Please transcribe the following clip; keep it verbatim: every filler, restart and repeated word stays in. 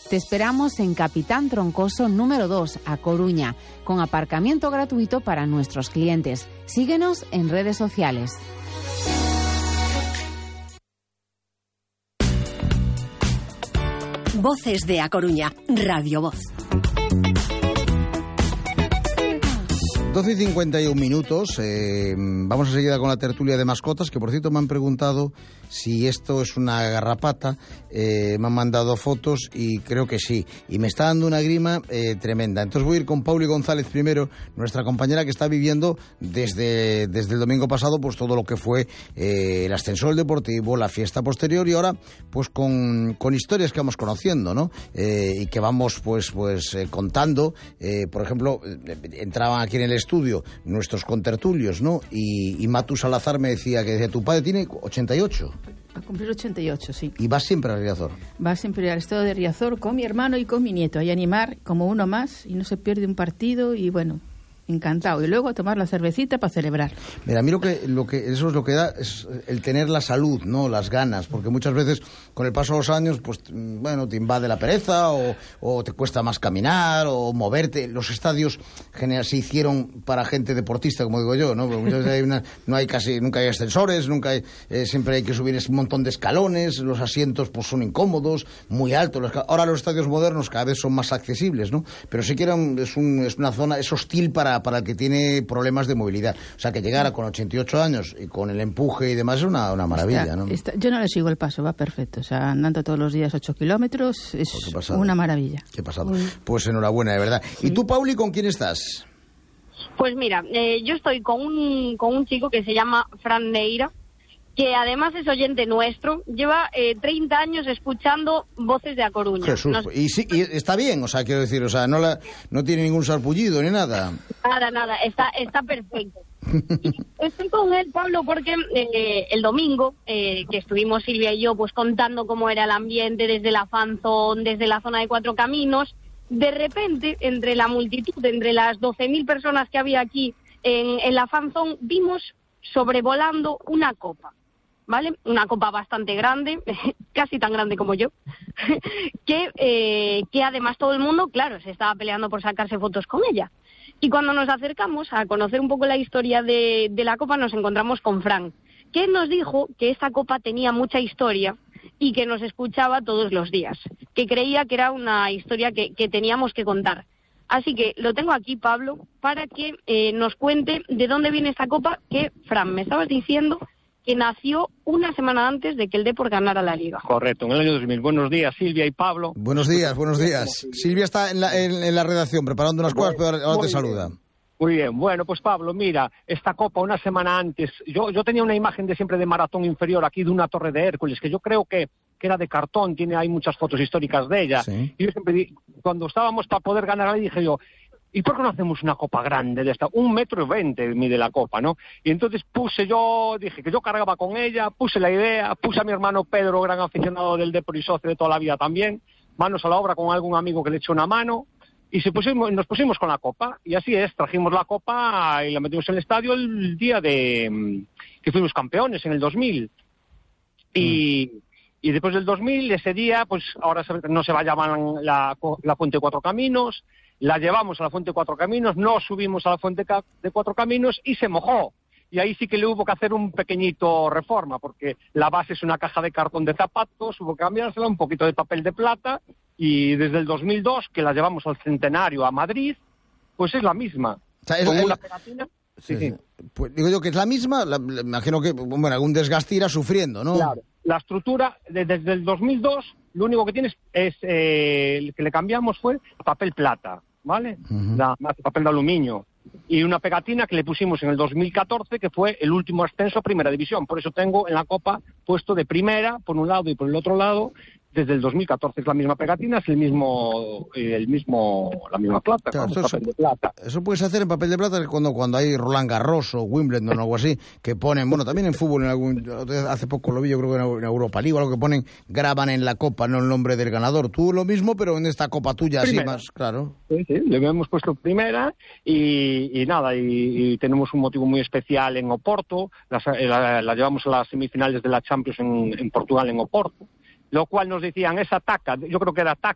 Te esperamos en Capitán Troncoso número dos, A Coruña, con aparcamiento gratuito para nuestros clientes. Síguenos en redes sociales. Voces de A Coruña, Radio Voz. doce y cincuenta y un minutos, eh, vamos enseguida con la tertulia de mascotas, que por cierto me han preguntado si esto es una garrapata, eh, me han mandado fotos y creo que sí, y me está dando una grima eh, tremenda. Entonces voy a ir con Pauli González primero, nuestra compañera que está viviendo desde, desde el domingo pasado pues todo lo que fue eh, el ascenso del Deportivo, la fiesta posterior, y ahora pues con, con historias que vamos conociendo, ¿no? Eh, y que vamos pues, pues eh, contando, eh, por ejemplo, eh, entraban aquí en el estudio nuestros contertulios, ¿no? Y, y Matu Salazar me decía que decía, tu padre tiene ochenta y ocho. Va a cumplir ochenta y ocho, sí. ¿Y vas siempre a Riazor? Va siempre al estado de Riazor con mi hermano y con mi nieto, ahí a animar como uno más y no se pierde un partido y bueno, encantado. Y luego a tomar la cervecita para celebrar. Mira, a mí lo que, lo que, eso es lo que da, es el tener la salud, ¿no? Las ganas, porque muchas veces con el paso de los años, pues, bueno, te invade la pereza o, o te cuesta más caminar o moverte. Los estadios general, se hicieron para gente deportista, como digo yo, ¿no? Porque muchas veces hay una, no hay casi, nunca hay ascensores, nunca hay, eh, siempre hay que subir un montón de escalones, los asientos pues son incómodos, muy altos. Los, ahora los estadios modernos cada vez son más accesibles, ¿no? Pero sí que era un, es, un, es una zona, es hostil para para el que tiene problemas de movilidad. O sea, que llegara con ochenta y ocho años y con el empuje y demás es una, una maravilla, está, ¿no? Está, yo no le sigo el paso, va perfecto. O sea, andando todos los días ocho kilómetros es pues una maravilla. Qué pasado. Uy. Pues enhorabuena, de verdad. Sí. ¿Y tú, Pauli, con quién estás? Pues mira, eh, yo estoy con un, con un chico que se llama Fran Neira, que además es oyente nuestro, lleva eh, treinta años escuchando Voces de A Coruña. Jesús, Nos... y, sí, y está bien, o sea, quiero decir, o sea, no, la, no tiene ningún sarpullido ni nada. Nada, nada, está, está perfecto. Estoy con él, Pablo, porque eh, el domingo, eh, que estuvimos Silvia y yo pues contando cómo era el ambiente desde la fanzone, desde la zona de Cuatro Caminos, de repente, entre la multitud, entre las doce mil personas que había aquí en, en la fanzone, vimos sobrevolando una copa. ¿Vale? Una copa bastante grande, casi tan grande como yo, que, eh, que además todo el mundo, claro, se estaba peleando por sacarse fotos con ella. Y cuando nos acercamos a conocer un poco la historia de, de la copa, nos encontramos con Fran, que nos dijo que esta copa tenía mucha historia y que nos escuchaba todos los días, que creía que era una historia que, que teníamos que contar. Así que lo tengo aquí, Pablo, para que eh, nos cuente de dónde viene esta copa que, Fran, me estabas diciendo que nació una semana antes de que el Depor ganara la Liga. Correcto, en el año dos mil. Buenos días, Silvia y Pablo. Buenos días, buenos días. Silvia está en la, en, en la redacción preparando unas cosas, pero ahora te saluda. Muy bien, bueno, pues Pablo, mira, esta copa una semana antes, yo, yo tenía una imagen de siempre de maratón inferior aquí de una torre de Hércules, que yo creo que, que era de cartón, tiene hay muchas fotos históricas de ella. Sí. Y yo siempre, di, cuando estábamos para poder ganar, dije yo, ¿y por qué no hacemos una copa grande de esta? Un metro y veinte mide la copa, ¿no? Y entonces puse yo, dije que yo cargaba con ella, puse la idea, puse a mi hermano Pedro, gran aficionado del Depor y socio de toda la vida también, manos a la obra con algún amigo que le echó una mano, y se pusimos, nos pusimos con la copa, y así es, trajimos la copa y la metimos en el estadio el día de que fuimos campeones, en el dos mil. Y... Mm. Y después del dos mil, ese día, pues ahora no se va a llamar la, la Fuente de Cuatro Caminos, la llevamos a la Fuente de Cuatro Caminos, no subimos a la Fuente de Cuatro Caminos y se mojó. Y ahí sí que le hubo que hacer un pequeñito reforma, porque la base es una caja de cartón de zapatos, hubo que cambiársela, un poquito de papel de plata, y desde el dos mil dos, que la llevamos al Centenario a Madrid, pues es la misma. O sea, es, con es, una pegatina. Sí, sí. Pues digo yo que es la misma, la, me imagino que, bueno, algún desgaste irá sufriendo, ¿no? Claro. La estructura, desde el dos mil dos, lo único que tienes es, eh, el que le cambiamos fue papel plata, ¿vale? Uh-huh. La, papel de aluminio. Y una pegatina que le pusimos en el dos mil catorce, que fue el último ascenso a Primera División. Por eso tengo en la copa puesto de primera, por un lado y por el otro lado, desde el dos mil catorce es la misma pegatina, es el mismo, el mismo, la misma plata, claro, papel eso, de plata. Eso puedes hacer en papel de plata cuando, cuando hay Roland Garros o Wimbledon o algo así, que ponen, bueno, también en fútbol, en algún, hace poco lo vi, yo creo que en Europa League, algo que ponen, graban en la copa, no el nombre del ganador. Tú lo mismo, pero en esta copa tuya, primera. Así más, claro. Sí, sí, le hemos puesto primera y, y nada, y, y tenemos un motivo muy especial en Oporto, la, la, la llevamos a las semifinales de la Champions en, en Portugal, en Oporto. Lo cual nos decían, esa taca, yo creo que era taca,